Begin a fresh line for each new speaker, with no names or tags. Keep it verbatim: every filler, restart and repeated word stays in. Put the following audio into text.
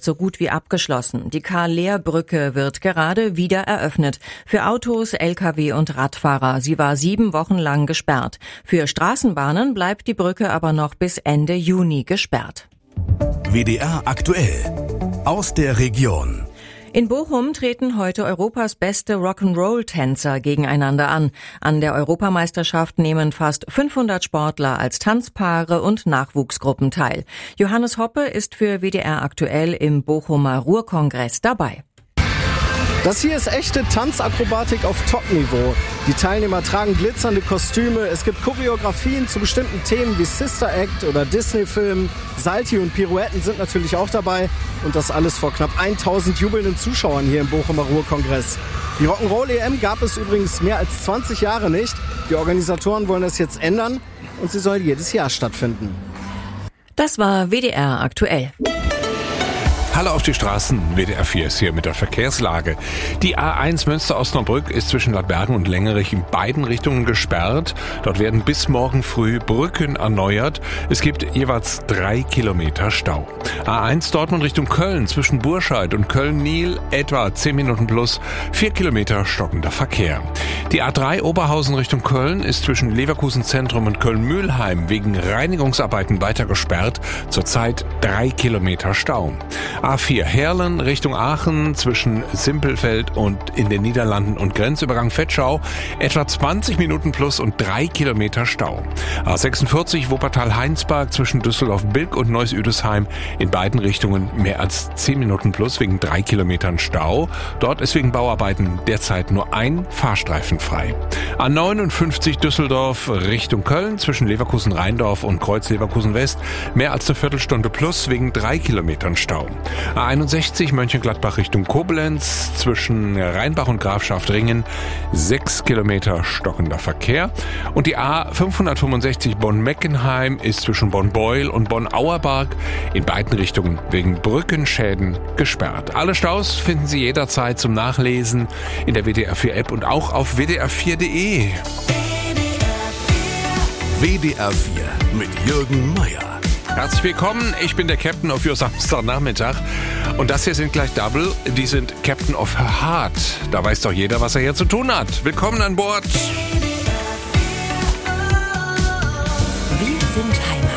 Projekt so gut wie abgeschlossen. Die Karl-Lehr-Brücke wird gerade wieder eröffnet. Für Autos, L K W und Radfahrer. Sie war sieben Wochen lang gesperrt. Für Straßenbahnen bleibt die Brücke aber noch bis Ende Juni gesperrt.
W D R aktuell aus der Region.
In Bochum treten heute Europas beste Rock'n'Roll-Tänzer gegeneinander an. An der Europameisterschaft nehmen fast fünfhundert Sportler als Tanzpaare und Nachwuchsgruppen teil. Johannes Hoppe ist für W D R aktuell im Bochumer Ruhrkongress dabei.
Das hier ist echte Tanzakrobatik auf Top-Niveau. Die Teilnehmer tragen glitzernde Kostüme. Es gibt Choreografien zu bestimmten Themen wie Sister Act oder Disney-Filmen. Salti und Pirouetten sind natürlich auch dabei. Und das alles vor knapp tausend jubelnden Zuschauern hier im Bochumer Ruhrkongress. Die Rock'n'Roll-E M gab es übrigens mehr als zwanzig Jahre nicht. Die Organisatoren wollen das jetzt ändern und sie soll jedes Jahr stattfinden.
Das war W D R aktuell.
Hallo auf die Straßen, W D R vier ist hier mit der Verkehrslage. Die A eins Münster-Osnabrück ist zwischen Ladbergen und Längerich in beiden Richtungen gesperrt. Dort werden bis morgen früh Brücken erneuert. Es gibt jeweils drei Kilometer Stau. A eins Dortmund Richtung Köln zwischen Burscheid und Köln-Niel etwa zehn Minuten plus, vier Kilometer stockender Verkehr. Die A drei Oberhausen Richtung Köln ist zwischen Leverkusen Zentrum und Köln-Mühlheim wegen Reinigungsarbeiten weiter gesperrt. Zurzeit drei Kilometer Stau. A vier Heerlen Richtung Aachen zwischen Simpelfeld und in den Niederlanden und Grenzübergang Vetschau etwa zwanzig Minuten plus und drei Kilometer Stau. A sechsundvierzig Wuppertal-Heinsberg zwischen Düsseldorf-Bilk und Neuss-Üdesheim in beiden Richtungen mehr als zehn Minuten plus wegen drei Kilometern Stau. Dort ist wegen Bauarbeiten derzeit nur ein Fahrstreifen frei. A neunundfünfzig Düsseldorf Richtung Köln zwischen Leverkusen-Rheindorf und Kreuz-Leverkusen-West mehr als eine Viertelstunde plus wegen drei Kilometern Stau. A einundsechzig Mönchengladbach Richtung Koblenz zwischen Rheinbach und Grafschaft-Ringen sechs Kilometer stockender Verkehr. Und die A fünfhundertfünfundsechzig Bonn-Meckenheim ist zwischen Bonn-Beuel und Bonn-Auerbach in beiden Richtungen wegen Brückenschäden gesperrt. Alle Staus finden Sie jederzeit zum Nachlesen in der W D R vier App und auch auf w d r vier punkt d e.
W D R vier mit Jürgen Meier.
Herzlich willkommen, ich bin der Captain of Your Samstagnachmittag und das hier sind gleich Double, die sind Captain of Her Heart. Da weiß doch jeder, was er hier zu tun hat. Willkommen an Bord.
Wir sind Heimat.